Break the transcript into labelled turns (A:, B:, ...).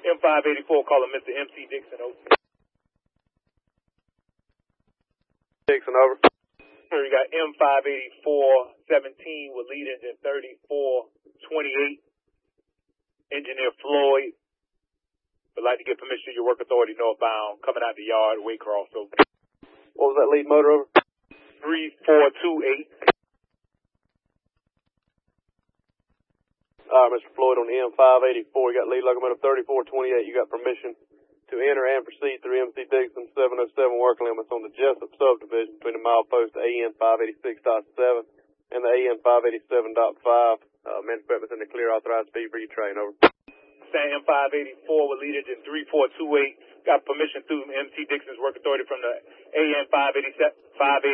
A: M584 calling Mr. MC Dixon, over.
B: Dixon, over.
A: Here we got M584-17 with lead engine 3428. Engineer Floyd would like to get permission to your work authority northbound, coming out the yard, Waycross, over.
B: What was that lead motor, over?
A: 3428.
B: All right, Mr. Floyd, on the M584, you got lead locomotive 3428. You got permission to enter and proceed through MC Dixon 707 work limits on the Jessup subdivision between the milepost AN 586.7 and the AN 587.5. Man equipment's in the clear, authorized speed for your train, over.
A: Sam 584 with lead engine 3428. Got permission through MC Dixon's work authority from the AN 587.